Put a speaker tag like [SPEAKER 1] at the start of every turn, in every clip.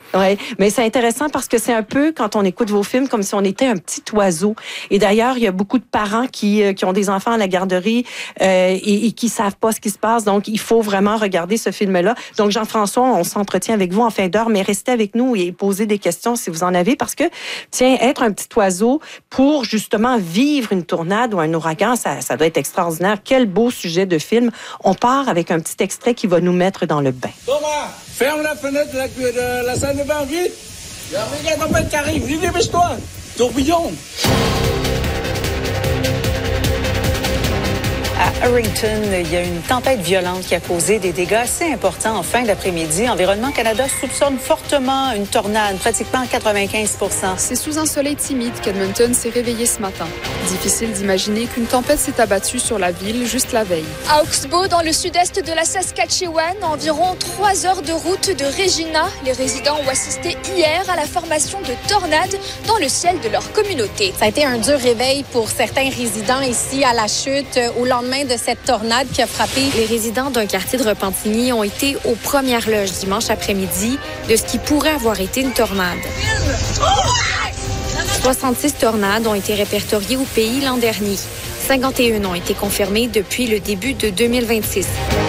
[SPEAKER 1] Oui, mais c'est intéressant parce que c'est un peu, quand on écoute vos films, comme si on était un petit oiseau. Et d'ailleurs, il y a beaucoup de parents qui ont des enfants à la garderie et qui savent pas ce qui se passe. Donc, il faut vraiment regarder ce film-là. Donc, Jean-François, on s'entretient avec vous en fin d'heure, mais restez avec nous et posez des questions si vous en avez parce que, tiens, être un petit oiseau pour justement vivre une tornade ou un ouragan, ça doit être extraordinaire. Quel beau sujet de film. On part avec un petit extrait qui va nous mettre dans le bain.
[SPEAKER 2] Thomas, ferme la fenêtre de la salle de bain, vite! Il y a un méga tempête qui arrive, vite, dépêche-toi! Tourbillon!
[SPEAKER 3] À Harrington, il y a une tempête violente qui a causé des dégâts assez importants en fin d'après-midi. Environnement Canada soupçonne fortement une tornade, pratiquement 95 %.
[SPEAKER 4] C'est sous un soleil timide qu'Edmonton s'est réveillé ce matin. Difficile d'imaginer qu'une tempête s'est abattue sur la ville juste la veille.
[SPEAKER 5] À Oxbow, dans le sud-est de la Saskatchewan, à environ 3 heures de route de Regina, les résidents ont assisté hier à la formation de tornades dans le ciel de leur communauté.
[SPEAKER 6] Ça a été un dur réveil pour certains résidents ici à la chute au lendemain de cette tornade qui a frappé.
[SPEAKER 7] Les résidents d'un quartier de Repentigny ont été aux premières loges dimanche après-midi de ce qui pourrait avoir été une tornade. 66 tornades ont été répertoriées au pays l'an dernier. 51 ont été confirmées depuis le début de 2026.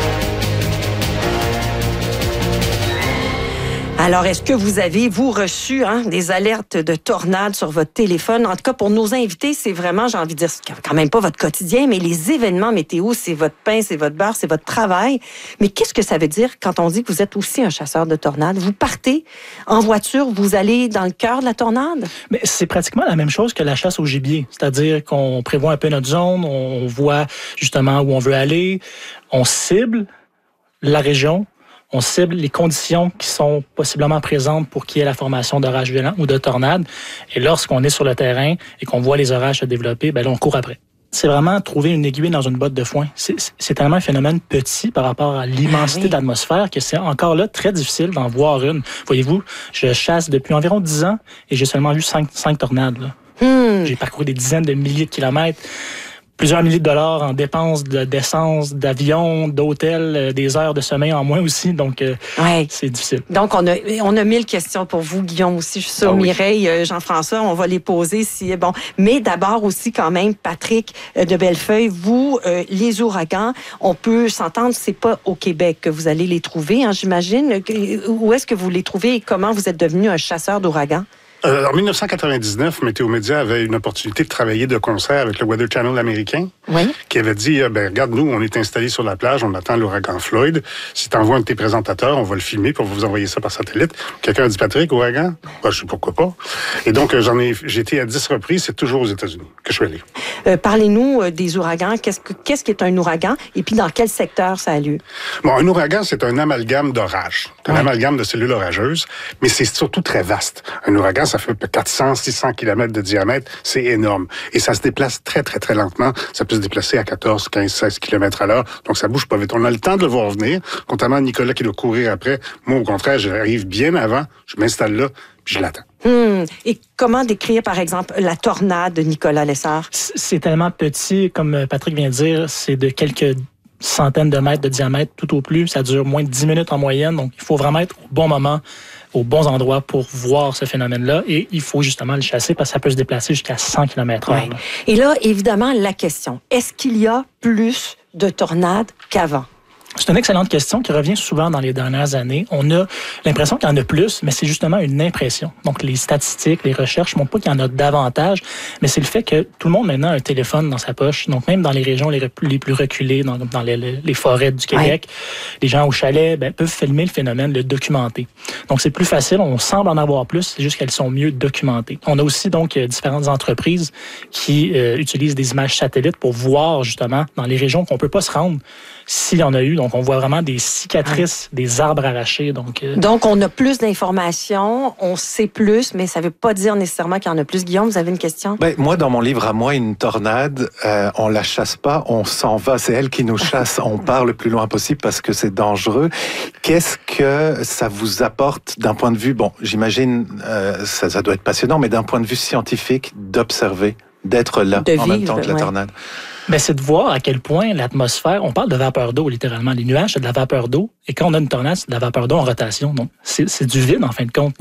[SPEAKER 1] Alors, est-ce que vous avez, vous, reçu des alertes de tornades sur votre téléphone? En tout cas, pour nos invités, c'est vraiment, j'ai envie de dire, c'est quand même pas votre quotidien, mais les événements météo, c'est votre pain, c'est votre beurre, c'est votre travail. Mais qu'est-ce que ça veut dire quand on dit que vous êtes aussi un chasseur de tornades? Vous partez en voiture, vous allez dans le cœur de la tornade?
[SPEAKER 8] Mais c'est pratiquement la même chose que la chasse au gibier. C'est-à-dire qu'on prévoit un peu notre zone, on voit justement où on veut aller, on cible la région, on cible les conditions qui sont possiblement présentes pour qu'il y ait la formation d'orages violents ou de tornades. Et lorsqu'on est sur le terrain et qu'on voit les orages se développer, ben là, on court après. C'est vraiment trouver une aiguille dans une botte de foin. C'est tellement un phénomène petit par rapport à l'immensité de l'atmosphère que c'est encore là très difficile d'en voir une. Voyez-vous, je chasse depuis environ 10 ans et j'ai seulement vu 5 tornades. Là. J'ai parcouru des dizaines de milliers de kilomètres. Plusieurs milliers de dollars en dépenses d'essence, d'avion, d'hôtel, des heures de sommeil en moins aussi. Donc, c'est difficile.
[SPEAKER 1] Donc, on a 1000 questions pour vous, Guillaume aussi. Je suis sûre, Mireille, Jean-François, on va les poser si bon. Mais d'abord aussi, quand même, Patrick de Bellefeuille, vous, les ouragans, on peut s'entendre, c'est pas au Québec que vous allez les trouver, j'imagine. Où est-ce que vous les trouvez et comment vous êtes devenu un chasseur d'ouragans?
[SPEAKER 9] En 1999, Météo Média avait une opportunité de travailler de concert avec le Weather Channel américain, qui avait dit, regarde, nous, on est installés sur la plage, on attend l'ouragan Floyd. Si tu envoies un de tes présentateurs, on va le filmer pour vous envoyer ça par satellite. Quelqu'un a dit, Patrick, ouragan? Je sais pourquoi pas. Et donc, j'ai été à 10 reprises, c'est toujours aux États-Unis que je suis allé.
[SPEAKER 1] Parlez-nous des ouragans. Qu'est-ce qui est un ouragan? Et puis, dans quel secteur ça a lieu?
[SPEAKER 9] Bon, un ouragan, c'est un amalgame d'orages. Un amalgame de cellules orageuses, mais c'est surtout très vaste. Un ouragan, ça fait 400, 600 km de diamètre, c'est énorme. Et ça se déplace très, très, très lentement. Ça peut se déplacer à 14, 15, 16 km à l'heure. Donc, ça bouge pas vite. On a le temps de le voir venir. Contrairement à Nicolas qui doit courir après, moi, au contraire, j'arrive bien avant, je m'installe là, puis je l'attends.
[SPEAKER 1] Et comment décrire, par exemple, la tornade de Nicolas Lessard?
[SPEAKER 8] C'est tellement petit, comme Patrick vient de dire, c'est de quelques centaines de mètres de diamètre tout au plus. Ça dure moins de 10 minutes en moyenne. Donc, il faut vraiment être au bon moment, aux bons endroits pour voir ce phénomène-là. Et il faut justement le chasser parce que ça peut se déplacer jusqu'à 100 km/h.
[SPEAKER 1] Et là, évidemment, la question, est-ce qu'il y a plus de tornades qu'avant?
[SPEAKER 8] C'est une excellente question qui revient souvent dans les dernières années. On a l'impression qu'il y en a plus, mais c'est justement une impression. Donc, les statistiques, les recherches ne montrent pas qu'il y en a davantage, mais c'est le fait que tout le monde maintenant a un téléphone dans sa poche. Donc, même dans les régions les plus reculées, dans les forêts du Québec, les gens au chalet peuvent filmer le phénomène, le documenter. Donc, c'est plus facile. On semble en avoir plus, c'est juste qu'elles sont mieux documentées. On a aussi donc différentes entreprises qui utilisent des images satellites pour voir justement dans les régions qu'on peut pas se rendre s'il y en a eu. Donc, on voit vraiment des cicatrices, des arbres arrachés. Donc,
[SPEAKER 1] on a plus d'informations, on sait plus, mais ça ne veut pas dire nécessairement qu'il y en a plus. Guillaume, vous avez une question?
[SPEAKER 10] Moi, dans mon livre, à moi, une tornade, on la chasse pas, on s'en va. C'est elle qui nous chasse. On part le plus loin possible parce que c'est dangereux. Qu'est-ce que ça vous apporte d'un point de vue, j'imagine, ça doit être passionnant, mais d'un point de vue scientifique, d'observer, d'être là en même temps que la tornade?
[SPEAKER 8] C'est de voir à quel point l'atmosphère, on parle de vapeur d'eau littéralement, les nuages c'est de la vapeur d'eau et quand on a une tornade c'est de la vapeur d'eau en rotation, donc c'est du vide en fin de compte.